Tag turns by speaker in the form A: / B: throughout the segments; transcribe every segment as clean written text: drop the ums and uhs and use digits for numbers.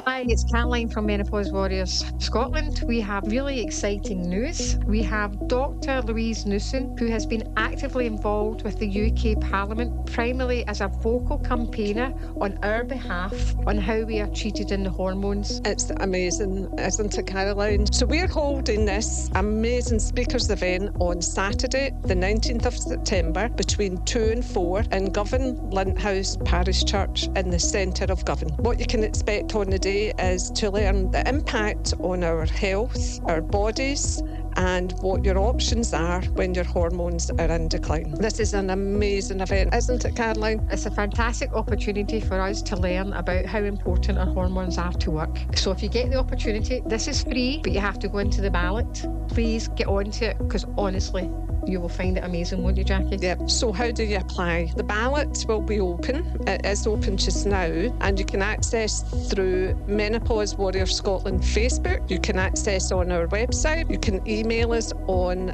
A: Hi, it's Caroline from Menopause Warriors Scotland. We have really exciting news. We have Dr. Louise Newson, who has been actively involved with the UK Parliament, primarily as a vocal campaigner on our behalf on how we are treated in the hormones.
B: It's amazing, isn't it, Caroline? So we're holding this amazing speakers event on Saturday, the 19th of September, between 2 and 4 in Govan, Linthouse Parish Church in the centre of Govan. What you can expect on the day is to learn the impact on our health, our bodies, and what your options are when your hormones are in decline. This is an amazing event, isn't it, Caroline?
A: It's a fantastic opportunity for us to learn about how important our hormones are to work. So if you get the opportunity, this is free, but you have to go into the ballot. Please get onto it, because honestly, you will find it amazing, won't you, Jackie?
B: Yep. So how do you apply? The ballot will be open. It is open just now, and you can access through Menopause Warrior Scotland Facebook. You can access on our website. You can email us on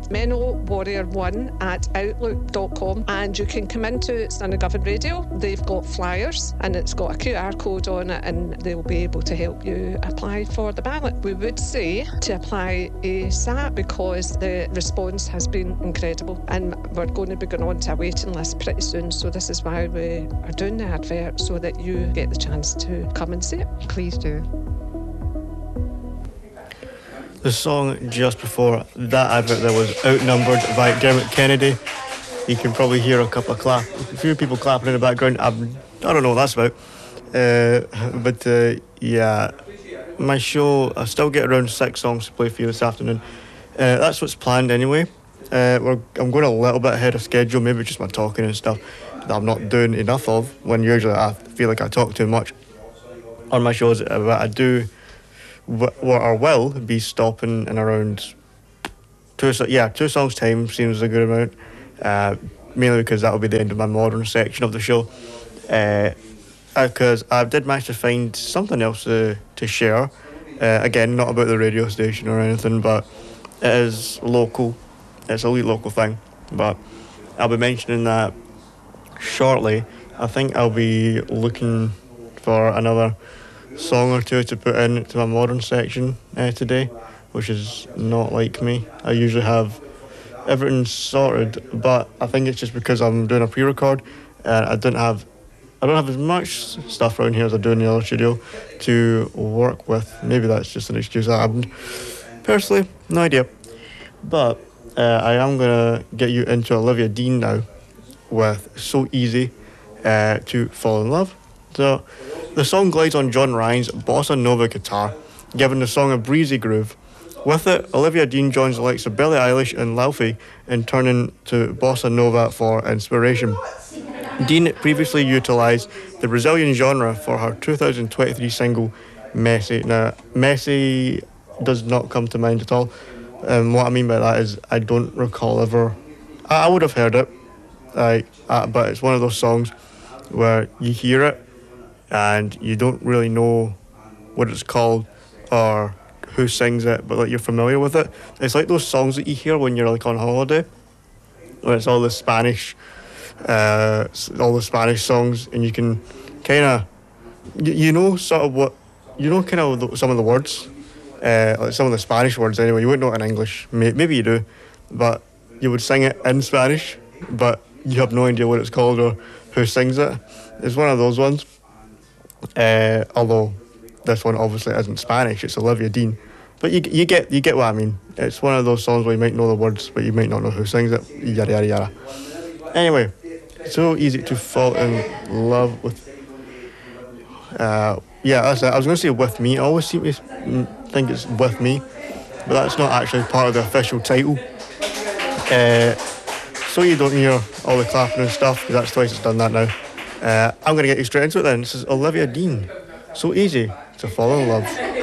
B: menowarrior1@outlook.com, and you can come into Sunnygovan Radio. They've got flyers, and it's got a QR code on it, and they'll be able to help you apply for the ballot. We would say to apply ASAP because the response has been incredible, and we're going to be going on to a waiting list pretty soon, so this is why we are doing the advert, so that you get the chance to come and see it.
A: Please do.
C: The song just before that advert there was Outnumbered by Dermot Kennedy. You can probably hear a few people clapping in the background. I don't know what that's about. Yeah, my show, I still get around 6 songs to play for you this afternoon. That's what's planned anyway. I'm going a little bit ahead of schedule, maybe just my talking and stuff that I'm not doing enough of, when usually I feel like I talk too much on my shows. But I do, or will be stopping in around 2 songs time seems a good amount, mainly because that'll be the end of my modern section of the show, because I did manage to find something else to share, again, not about the radio station or anything, but it is local. It's a wee local thing, but I'll be mentioning that shortly. I think I'll be looking for another song or two to put into my modern section today, which is not like me. I usually have everything sorted, but I think it's just because I'm doing a pre-record and I don't have as much stuff around here as I do in the other studio to work with. Maybe that's just an excuse that happened. Personally, no idea. But I am going to get you into Olivia Dean now with So Easy to Fall in Love. So the song glides on John Ryan's bossa nova guitar, giving the song a breezy groove. With it, Olivia Dean joins the likes of Billie Eilish and Laufey in turning to bossa nova for inspiration. Dean previously utilised the Brazilian genre for her 2023 single Messy. Now, Messy does not come to mind at all. What I mean by that is I don't recall ever... I would have heard it, but it's one of those songs where you hear it and you don't really know what it's called or who sings it, but like you're familiar with it. It's like those songs that you hear when you're like on holiday, where it's all the Spanish songs, and you can kind of, you know, sort of what, you know, kind of some of the words. Like some of the Spanish words anyway. You wouldn't know it in English, maybe you do, but you would sing it in Spanish, but you have no idea what it's called or who sings it. It's one of those ones, although this one obviously isn't Spanish, it's Olivia Dean, but you get what I mean. It's one of those songs where you might know the words but you might not know who sings it, yada yada yada. Anyway, So Easy to Fall in Love with that's it. I was going to say With Me. I always seem to think it's With Me, but that's not actually part of the official title. So you don't hear all the clapping and stuff, because that's twice it's done that now. I'm going to get you straight into it then. This is Olivia Dean. So Easy to Fall in Love.